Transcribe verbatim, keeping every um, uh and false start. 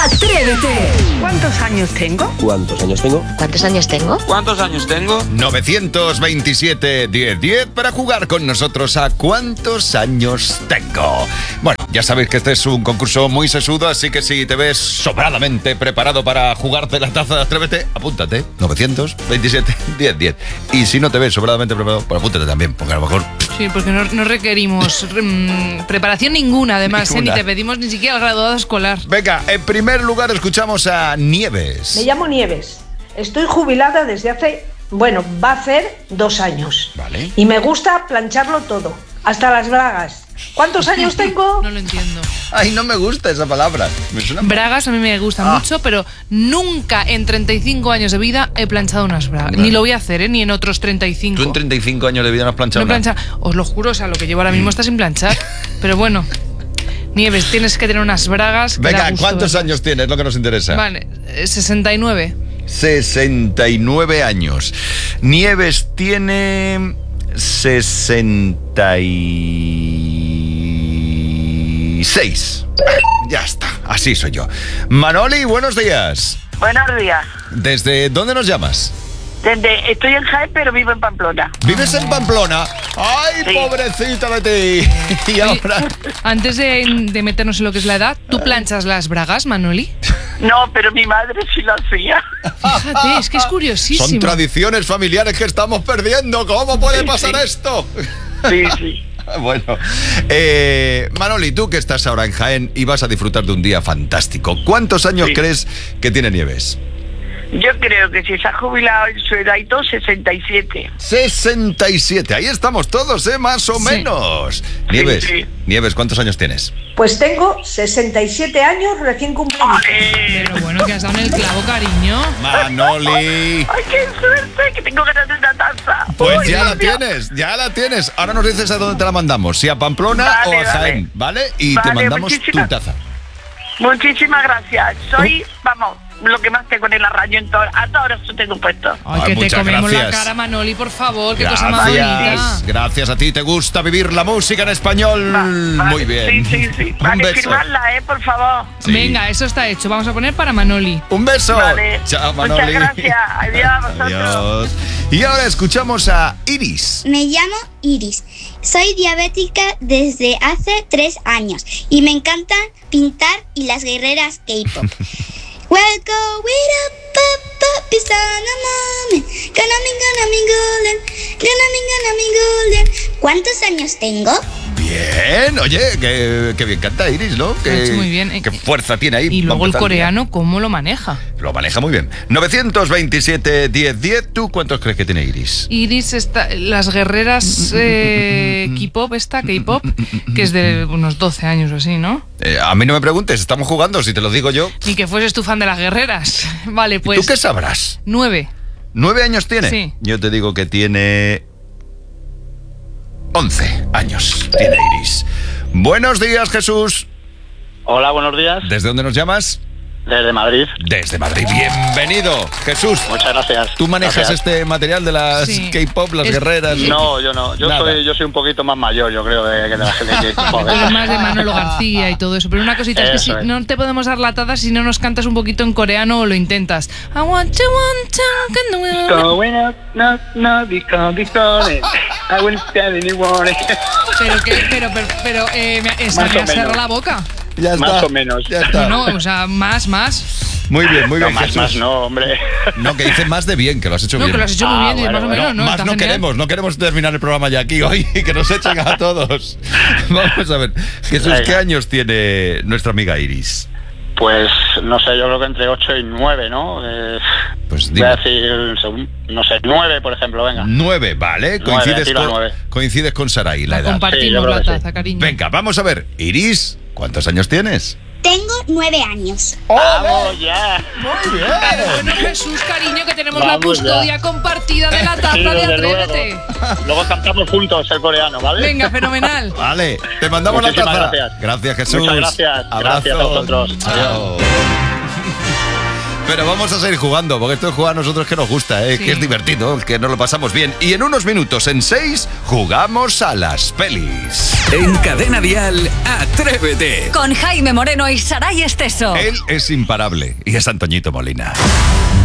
Atrévete. ¿Cuántos años tengo? ¿Cuántos años tengo? ¿Cuántos años tengo? ¿Cuántos años tengo? novecientos veintisiete, diez diez para jugar con nosotros a ¿cuántos años tengo? Bueno, ya sabéis que este es un concurso muy sesudo, así que si te ves sobradamente preparado para jugarte la taza de Atrévete, apúntate. novecientos veintisiete, diez diez. Y si no te ves sobradamente preparado, pues apúntate también, porque a lo mejor... Sí, porque no, no requerimos mm, preparación ninguna, además, Ninguna. ¿eh? Ni te pedimos ni siquiera el graduado escolar. Venga, en primer lugar escuchamos a Nieves. Me llamo Nieves. Estoy jubilada desde hace, bueno, va a hacer dos años. Vale. Y me gusta plancharlo todo, hasta las bragas. ¿Cuántos años tengo? No lo entiendo. Ay, no me gusta esa palabra. Me suena... Bragas a mí me gustan Ah. mucho, pero nunca en treinta y cinco años de vida he planchado unas bragas. Vale. Ni lo voy a hacer, ¿eh? Ni en otros treinta y cinco. ¿Tú en treinta y cinco años de vida no has planchado No he nada? planchado. Os lo juro, o sea, lo que llevo ahora mismo está sin planchar. Pero bueno, Nieves, tienes que tener unas bragas que da Venga, gusto ¿cuántos verlas. años tienes? Lo que nos interesa. Vale, eh, sesenta y nueve. sesenta y nueve años. Nieves tiene sesenta y seis. Ya está, así soy yo. Manoli, buenos días. Buenos días. ¿Desde dónde nos llamas? Desde, estoy en Jaén, pero vivo en Pamplona. ¿Vives en Pamplona? ¡Ay, Sí. pobrecita de ti! Y ahora... Antes de, de meternos en lo que es la edad, ¿tú planchas las bragas, Manoli? No, pero mi madre sí lo hacía. Fíjate, es que es curiosísimo. Son tradiciones familiares que estamos perdiendo. ¿Cómo puede pasar esto? Sí, sí. Bueno, eh, Manoli, tú que estás ahora en Jaén y vas a disfrutar de un día fantástico, ¿cuántos años Sí. crees que tiene Nieves? Yo creo que si se ha jubilado en su edad y todo, sesenta y siete. sesenta y siete, ahí estamos todos, ¿eh? Más o Sí. menos. Nieves, sí. Nieves, ¿cuántos años tienes? Pues tengo sesenta y siete años recién cumplidos. Eh, Pero bueno, que has dado en el clavo, cariño. Manoli. ¡Ay, qué suerte! Que tengo ganas de una taza. Pues Uy, ya la Dios mío. tienes, ya la tienes. Ahora nos dices a dónde te la mandamos, si a Pamplona Vale, o a vale. Jaén, ¿vale? Y te Vale, mandamos tu muchísimas- taza. Muchísimas gracias. Soy, vamos, lo que más tengo en el arraño. En todo, a todas horas lo tengo puesto. Ay, Ay, que te muchas comemos gracias. la cara, Manoli, por favor, qué cosa más bonita. Gracias, gracias a ti. ¿Te gusta vivir la música en español? Va, vale. Muy bien. Sí, sí, sí. Un Vale, beso. firmarla, ¿eh? Por favor. Sí. Venga, eso está hecho. Vamos a poner para Manoli. Un beso. Vale. Chao, Muchas Manoli. gracias. Adiós a vosotros. Adiós. Y ahora escuchamos a Iris. Me llamo Iris. Soy diabética desde hace tres años y me encantan pintar y las guerreras K-pop. We'll go with a pop pop is on a moment. Gonna be, gonna be golden. Gonna be, gonna be golden. ¿Cuántos años tengo? Bien, oye, que, que bien canta Iris, ¿no? Que, Lo ha hecho muy bien. Qué fuerza tiene ahí. Y luego Vamos el a empezar coreano, ¿cómo lo maneja? bien. Lo maneja muy bien. novecientos veintisiete, diez diez. ¿Tú cuántos crees que tiene Iris? Iris, está, las guerreras eh, K-pop, esta K-pop, que es de unos doce años o así, ¿no? Eh, a mí no me preguntes, estamos jugando, si te lo digo yo. Ni que fueses tu fan de las guerreras. Vale, pues. ¿Tú qué sabrás? Nueve. ¿Nueve años tiene? Sí. Yo te digo que tiene... once años tiene Iris. Buenos días, Jesús. Hola, buenos días. ¿Desde dónde nos llamas? Desde Madrid. Desde Madrid. Bienvenido, Jesús. Muchas gracias. ¿Tú manejas Gracias. este material de las Sí. K-pop, las Es- guerreras? No, yo no. Yo Nada. soy, yo soy un poquito más mayor, yo creo, de, que de la gente que Tú joder. eres más de Manolo García y todo eso. Pero una cosita, es que si Eso es. no te podemos dar la taza si no nos cantas un poquito en coreano o lo intentas. I want you, want you, can we- Going up, no, no, because because I will tell anyone. Pero que, pero, pero, pero eh, me, esa Más me o ha cerrado menos. la boca. Ya está. Más o menos. Ya está. No, o sea, más, más. Muy bien, muy No, bien, más, Jesús. más, no, hombre. No, que dice más de bien, que lo has hecho No, bien. que lo has hecho muy Ah, bien, y bueno, más o bueno. menos, ¿no? Más Está no genial. queremos, no queremos terminar el programa ya aquí hoy, que nos echen a todos. Vamos a ver, Jesús, Venga. ¿qué años tiene nuestra amiga Iris? Pues no sé, yo creo que entre ocho y nueve, ¿no? Eh, Pues voy a dime. decir, según- no sé, nueve, por ejemplo, venga. Nueve, ¿vale? Nueve, Coincides, tira con, nueve. coincides con Sarai, la La edad. Sí, compartimos yo creo la que sí. taza, cariño. Venga, vamos a ver. Iris, ¿cuántos años tienes? Tengo nueve años. ¡Vamos ya! Muy bien. Bueno, Jesús, cariño, que tenemos la Vamos ya. custodia compartida de la taza Sí, de desde Atrévete. luego. Luego cantamos juntos el coreano, ¿vale? Venga, fenomenal. Vale, te mandamos la Muchísimas taza. gracias. Gracias, Jesús. Muchas gracias. Abrazos. Gracias a vosotros. Chao. Pero vamos a seguir jugando, porque esto de jugar a nosotros que nos gusta, ¿eh? Sí. Que es divertido, que nos lo pasamos bien. Y en unos minutos, en seis, jugamos a las pelis. En Cadena Dial, Atrévete. Con Jaime Moreno y Saray Esteso. Él es imparable y es Antoñito Molina.